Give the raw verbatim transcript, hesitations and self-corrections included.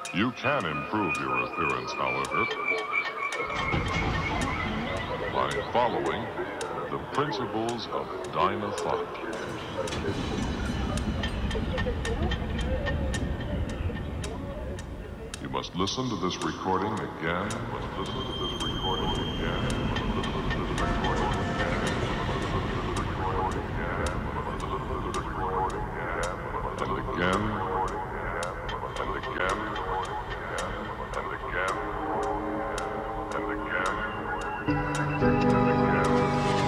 You can improve your appearance, however, by following the principles of Dinah Thought. You must listen to this recording again. You must listen to this recording again. You must listen to this recording again. You must listen to this recording again. You must listen to this recording again. And again